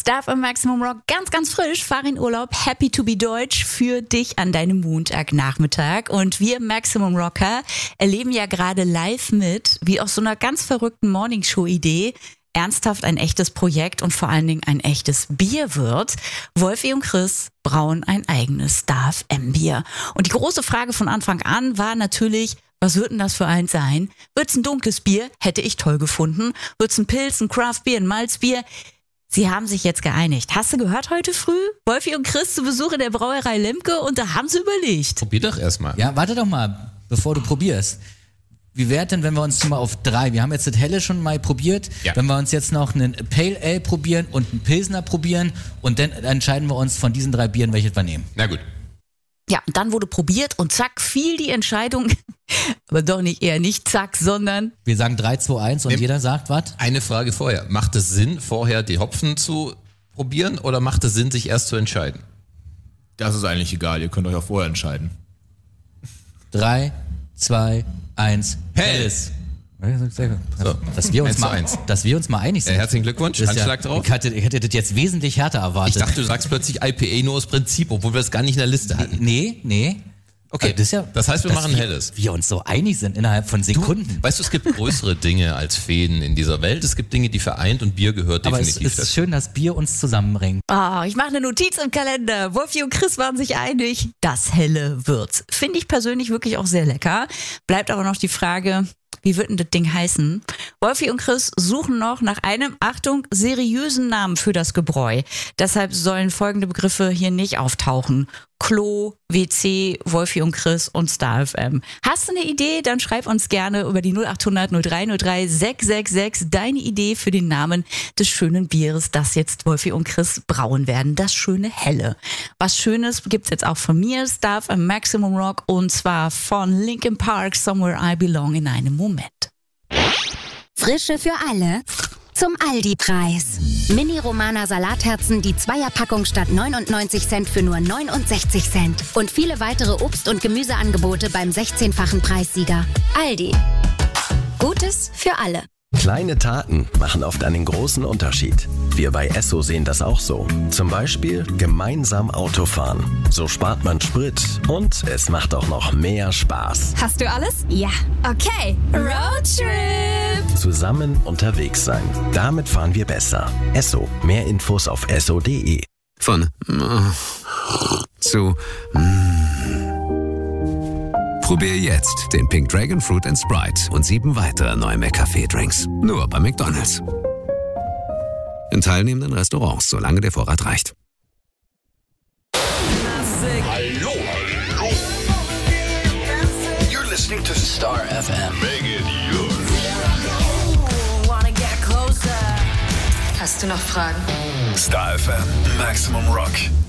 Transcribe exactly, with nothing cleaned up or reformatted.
Stuff im Maximum Rock, ganz, ganz frisch. Fahr in Urlaub, happy to be Deutsch für dich an deinem Montagnachmittag. Und wir Maximum Rocker erleben ja gerade live mit, wie aus so einer ganz verrückten Morningshow-Idee ernsthaft ein echtes Projekt und vor allen Dingen ein echtes Bier wird. Wolfi und Chris brauen ein eigenes Star F M-Bier. Und die große Frage von Anfang an war natürlich, was wird denn das für eins sein? Wird's ein dunkles Bier? Hätte ich toll gefunden. Wird's ein Pilz, ein Craftbier, ein Malzbier? Sie haben sich jetzt geeinigt. Hast du gehört heute früh? Wolfi und Chris zu Besuch in der Brauerei Lemke und da haben sie überlegt. Probier doch erstmal. Ja, warte doch mal, bevor du probierst. Wie wäre denn, wenn wir uns mal auf drei, wir haben jetzt das Helle schon mal probiert, ja. Wenn wir uns jetzt noch einen Pale Ale probieren und einen Pilsner probieren und dann entscheiden wir uns von diesen drei Bieren, welches wir nehmen. Na gut. Ja, und dann wurde probiert und zack, fiel die Entscheidung, aber doch nicht eher nicht zack, sondern... Wir sagen drei, zwei, eins und Nimm jeder sagt was? Eine Frage vorher. Macht es Sinn, vorher die Hopfen zu probieren oder macht es Sinn, sich erst zu entscheiden? Das ist eigentlich egal, ihr könnt euch auch vorher entscheiden. Drei, zwei, eins, Helles! So, dass, wir uns mal, dass wir uns mal einig sind. Ja, herzlichen Glückwunsch, Handschlag ja, drauf. Ich hätte, ich hätte das jetzt wesentlich härter erwartet. Ich dachte, du sagst plötzlich I P A nur aus Prinzip, obwohl wir das gar nicht in der Liste hatten. Nee, nee. Okay, das, ist ja, das heißt, wir machen wir, Helles. Wir uns so einig sind innerhalb von Sekunden. Du, weißt du, es gibt größere Dinge als Fäden in dieser Welt. Es gibt Dinge, die vereint und Bier gehört Aber definitiv. Aber es ist schön, dass Bier uns zusammenbringt. Oh, ich mache eine Notiz im Kalender. Wolfi und Chris waren sich einig. Das Helle wird's. Finde ich persönlich wirklich auch sehr lecker. Bleibt aber noch die Frage, wie wird denn das Ding heißen? Wolfi und Chris suchen noch nach einem, Achtung, seriösen Namen für das Gebräu. Deshalb sollen folgende Begriffe hier nicht auftauchen. Klo, W C, Wolfi und Chris und Star F M. Hast du eine Idee? Dann schreib uns gerne über die null acht hundert null drei null drei sechs sechs sechs deine Idee für den Namen des schönen Bieres, das jetzt Wolfi und Chris brauen werden. Das schöne Helle. Was Schönes gibt's jetzt auch von mir, Star F M Maximum Rock, und zwar von Linkin Park, Somewhere I Belong, in einem Moment. Frische für alle zum Aldi-Preis. Mini-Romana Salatherzen, die Zweierpackung statt neunundneunzig Cent für nur neunundsechzig Cent. Und viele weitere Obst- und Gemüseangebote beim sechzehnfachen Preissieger. Aldi. Gutes für alle. Kleine Taten machen oft einen großen Unterschied. Wir bei Esso sehen das auch so. Zum Beispiel gemeinsam Autofahren. So spart man Sprit und es macht auch noch mehr Spaß. Hast du alles? Ja. Okay. Roadtrip. Zusammen unterwegs sein. Damit fahren wir besser. Esso. Mehr Infos auf esso punkt de. Von äh, zu äh. Probier jetzt den Pink Dragon Fruit and Sprite und sieben weitere neue McCafé-Drinks. Nur bei McDonald's. In teilnehmenden Restaurants, solange der Vorrat reicht. Hallo, hallo. You're listening to Star F M. Make it yours. Hast du noch Fragen? Star F M, Maximum Rock.